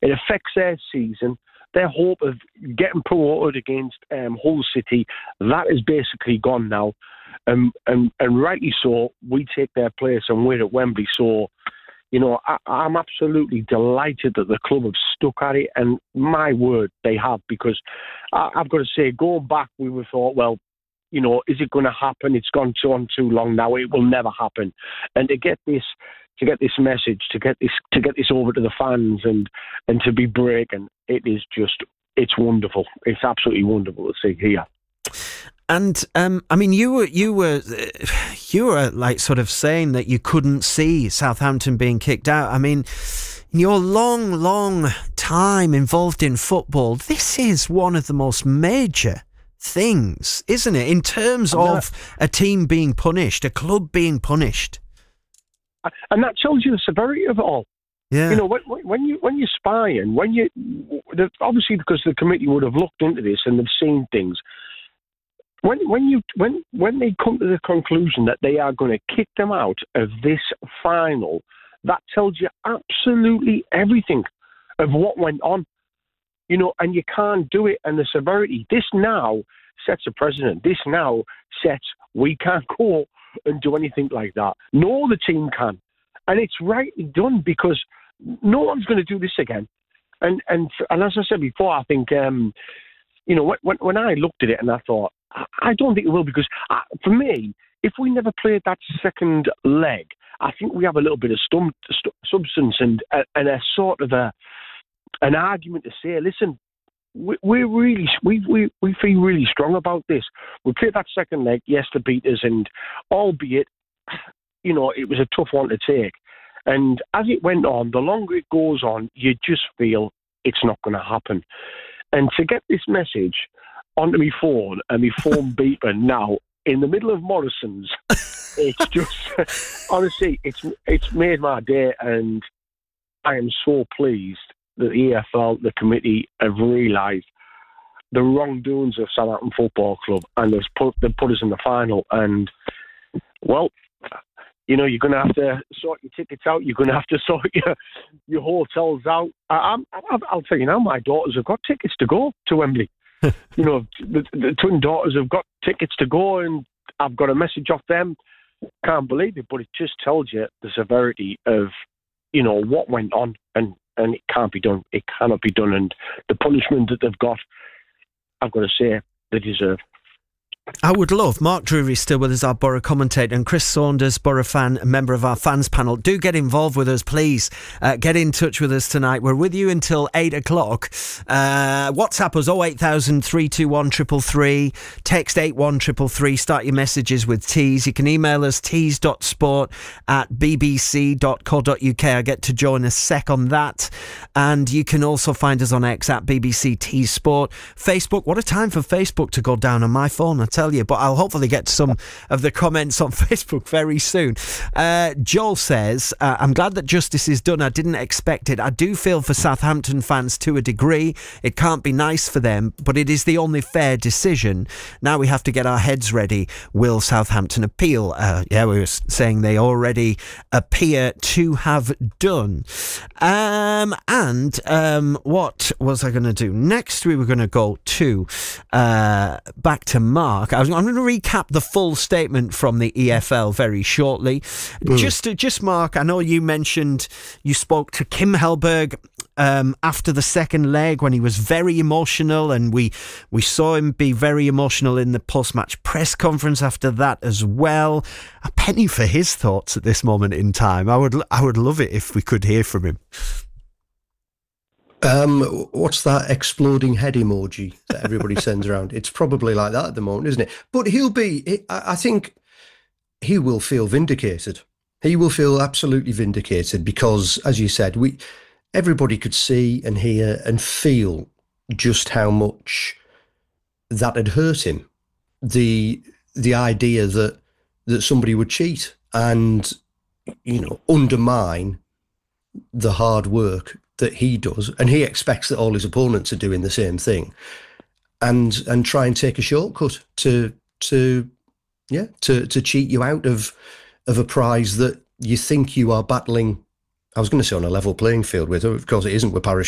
It affects their season. Their hope of getting promoted against Hull City, that is basically gone now. And rightly so, we take their place and we're at Wembley. So, I'm absolutely delighted that the club have stuck at it. And my word, they have, because I've got to say, going back, we were thought, well, is it going to happen? It's gone on too long now. It will never happen. And to get this message, to get this over to the fans and to be breaking, it's wonderful. It's absolutely wonderful to see here. And you were like sort of saying that you couldn't see Southampton being kicked out. I mean, in your long time involved in football, this is one of the most major things, isn't it? In terms of a team being punished, a club being punished. And that tells you the severity of it all. Yeah. When you spy and obviously because the committee would have looked into this and they've seen things. When they come to the conclusion that they are going to kick them out of this final, that tells you absolutely everything of what went on. And you can't do it, and the severity. This now sets a precedent. This now sets, we can't go and do anything like that. No other team can. And it's rightly done, because no one's going to do this again. And as I said before, I think, when I looked at it and I thought, I don't think it will, because for me, if we never played that second leg, I think we have a little bit of substance and a sort of an argument to say, listen, we feel really strong about this. We played that second leg, yes, to beat us, and albeit, it was a tough one to take. And as it went on, the longer it goes on, you just feel it's not going to happen. And to get this message onto my phone and my phone beeping now in the middle of Morrison's, it's just, honestly, it's made my day, and I am so pleased that the EFL, the committee, have realised the wrongdoings of Southampton Football Club, and they've put us in the final. And, well, you're going to have to sort your tickets out. You're going to have to sort your hotels out. I'll tell you now, my daughters have got tickets to go to Wembley. The twin daughters have got tickets to go, and I've got a message off them. Can't believe it, but it just tells you the severity of, what went on, and it can't be done. It cannot be done. And the punishment that they've got, I've got to say, they deserve. I would love, Mark Drury still with us, our Borough commentator, and Chris Saunders, Borough fan, a member of our fans panel. Do get involved with us, please. Get in touch with us tonight. We're with you until 8 o'clock. WhatsApp us 08000 321 333. Text 81333. Start your messages with Tees. You can email us tees.sport@bbc.co.uk. I get to join a sec on that. And you can also find us on X at BBC Tees Sport. Facebook, what a time for Facebook to go down on my phone, I tell you, but I'll hopefully get some of the comments on Facebook very soon. Joel says, I'm glad that justice is done. I didn't expect it. I do feel for Southampton fans to a degree. It can't be nice for them, but it is the only fair decision. Now we have to get our heads ready. Will Southampton appeal? We were saying they already appear to have done. What was I going to do? Next we were going to go to back to Mark. I'm going to recap the full statement from the EFL very shortly. Just Mark, I know you mentioned you spoke to Kim Hellberg after the second leg when he was very emotional, and we saw him be very emotional in the post-match press conference after that as well. A penny for his thoughts at this moment in time. I would love it if we could hear from him. What's that exploding head emoji that everybody sends around? It's probably like that at the moment, isn't it? But I think he will feel vindicated. He will feel absolutely vindicated because, as you said, everybody could see and hear and feel just how much that had hurt him. The idea that somebody would cheat and, undermine the hard work that he does, and he expects that all his opponents are doing the same thing, and try and take a shortcut to cheat you out of a prize that you think you are battling. I was going to say on a level playing field with. Of course, it isn't with Parish